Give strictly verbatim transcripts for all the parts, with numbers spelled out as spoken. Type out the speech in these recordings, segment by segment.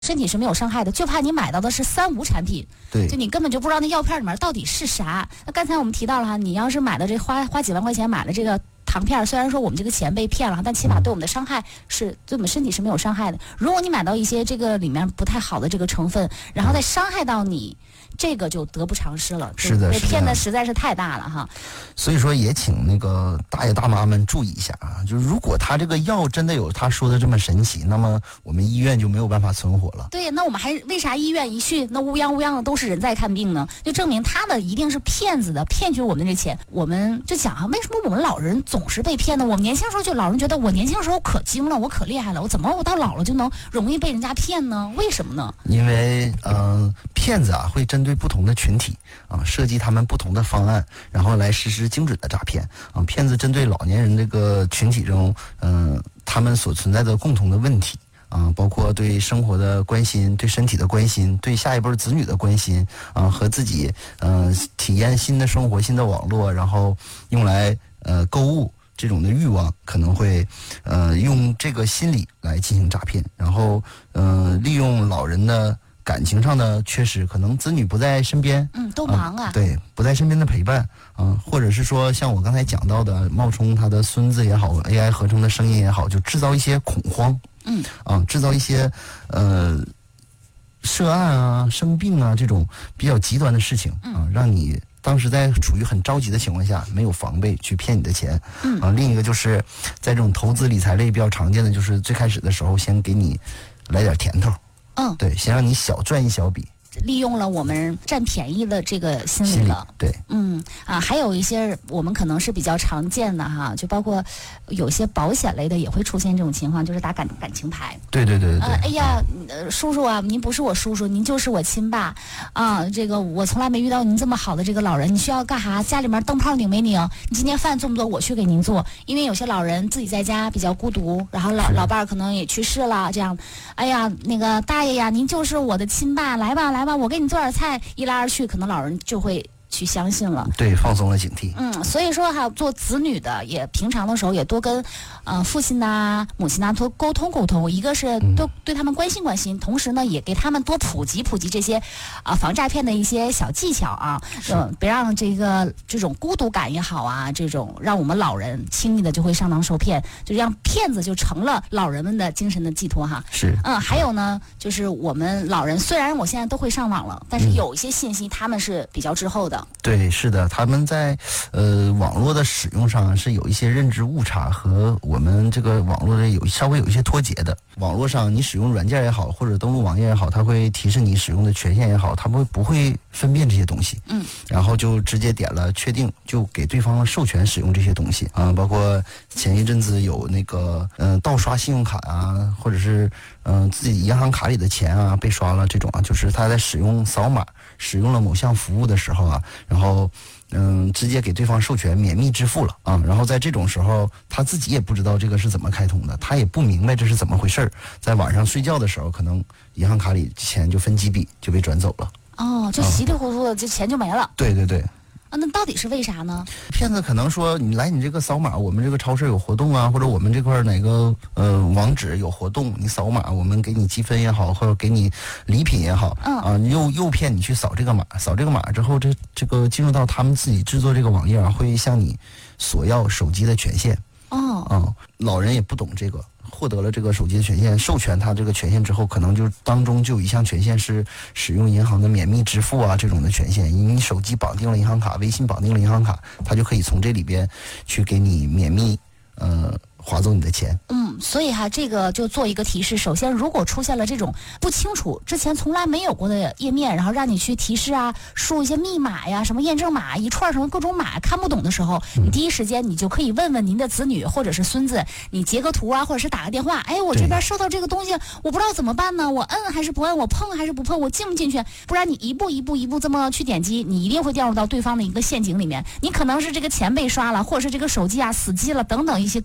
身体是没有伤害的，就怕你买到的是三无产品， 对， 就你根本就不知道那药片里面到底是啥。那刚才我们提到了哈，你要是买的这花花几万块钱买了这个糖片，虽然说我们这个钱被骗了，但起码对我们的伤害是、嗯、对我们身体是没有伤害的。如果你买到一些这个里面不太好的这个成分，然后再伤害到你，这个就得不偿失了。 是的， 被骗的实在是太大了哈。 所以说也请那个大爷大妈们注意一下啊，就是如果他这个药真的有他说的这么神奇，那么我们医院就没有办法存活了。 对，那我们还为啥医院一去那乌泱乌泱的都是人在看病呢？就证明他的一定是骗子的，骗取我们的这钱。我们就讲啊，为什么我们老人总是被骗呢？我们年轻时候就老人觉得我年轻时候可精了，我可厉害了，我怎么我到老了就能容易被人家骗呢？为什么呢？ 因为嗯、呃，骗子啊会针对不同的群体啊，设计他们不同的方案，然后来实施精准的诈骗啊。骗子针对老年人这个群体中，嗯、呃，他们所存在的共同的问题啊，包括对生活的关心、对身体的关心、对下一辈子女的关心啊，和自己嗯、呃、体验新的生活、新的网络，然后用来呃购物这种的欲望，可能会呃用这个心理来进行诈骗，然后呃利用老人的感情上的缺失，可能子女不在身边， 嗯，都忙啊， 啊对，不在身边的陪伴啊，或者是说像我刚才讲到的，冒充他的孙子也好 ，A I 合成的声音也好，就制造一些恐慌， 嗯， 啊，制造一些呃涉案啊、生病啊这种比较极端的事情啊，让你当时在处于很着急的情况下没有防备去骗你的钱， 嗯啊，另一个就是在这种投资理财类比较常见的，就是最开始的时候先给你来点甜头。 嗯， 对，先让你小赚一小笔， 利用了我们占便宜的这个心理了。 对， 嗯啊，还有一些我们可能是比较常见的哈，就包括有些保险类的也会出现这种情况，就是打感感情牌。 对对对对对。 呃、哎呀，呃，叔叔啊，您不是我叔叔，您就是我亲爸啊。这个我从来没遇到您这么好的这个老人，你需要干啥？家里面灯泡拧没拧？你今天饭做不做？我去给您做。因为有些老人自己在家比较孤独，然后老老伴儿可能也去世了，这样，哎呀，那个大爷呀，您就是我的亲爸，来吧来吧，我给你做点菜，一来二去，可能老人就会去相信了， 对，放松了警惕。 嗯，所以说哈，做子女的也平常的时候也多跟，呃，父亲呐、母亲呐多沟通沟通。一个是多对他们关心关心，同时呢，也给他们多普及普及这些，啊、呃，防诈骗的一些小技巧啊，嗯、呃，别让这个这种孤独感也好啊，这种让我们老人轻易的就会上当受骗，就让骗子就成了老人们的精神的寄托哈。 是， 嗯，还有呢，就是我们老人虽然我现在都会上网了，但是有一些信息他们是比较滞后的。 对，是的，他们在呃网络的使用上是有一些认知误差和我们这个网络的有稍微有一些脱节的。网络上你使用软件也好，或者登录网页也好，它会提示你使用的权限也好，它不不会分辨这些东西，嗯，然后就直接点了确定，就给对方授权使用这些东西啊、呃，包括前一阵子有那个嗯、呃、盗刷信用卡啊，或者是嗯、呃、自己银行卡里的钱啊被刷了这种啊，就是他在使用扫码使用了某项服务的时候啊，然后嗯直接给对方授权免密支付了啊，然后在这种时候他自己也不知道这个是怎么开通的，他也不明白这是怎么回事儿，在晚上睡觉的时候，可能银行卡里钱就分几笔就被转走了。 哦，就稀里糊涂的，这钱就没了。 对对对。 啊，那到底是为啥呢？ 骗子可能说你来你这个扫码，我们这个超市有活动啊，或者我们这块哪个呃网址有活动，你扫码我们给你积分也好，或者给你礼品也好，嗯啊，诱诱骗你去扫这个码，扫这个码之后，这这个进入到他们自己制作这个网页啊，会向你索要手机的权限。哦，啊，老人也不懂这个。获得了这个手机的权限，授权他这个权限之后，可能就当中就有一项权限是使用银行的免密支付啊这种的权限，你手机绑定了银行卡，微信绑定了银行卡，他就可以从这里边去给你免密，呃。划走你的钱。 嗯，所以哈，这个就做一个提示。首先，如果出现了这种不清楚、之前从来没有过的页面，然后让你去提示啊、输入一些密码呀、什么验证码、一串什么各种码看不懂的时候，你第一时间你就可以问问您的子女或者是孙子，你截个图啊，或者是打个电话。哎，我这边收到这个东西，我不知道怎么办呢？我摁还是不摁？我碰还是不碰？我进不进去？不然你一步一步一步这么去点击，你一定会掉入到对方的一个陷阱里面。你可能是这个钱被刷了，或者是这个手机啊死机了等等一些各种问题。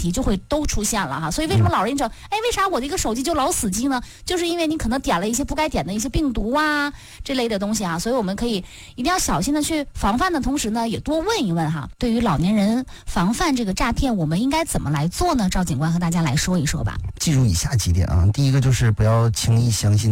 题就会都出现了哈。所以为什么老人一整，哎，为啥我这个手机就老死机呢？就是因为你可能点了一些不该点的一些病毒啊这类的东西啊。所以我们可以一定要小心的去防范的同时呢，也多问一问哈。对于老年人防范这个诈骗，我们应该怎么来做呢？赵警官和大家来说一说吧。 记住以下几点啊，第一个就是不要轻易相信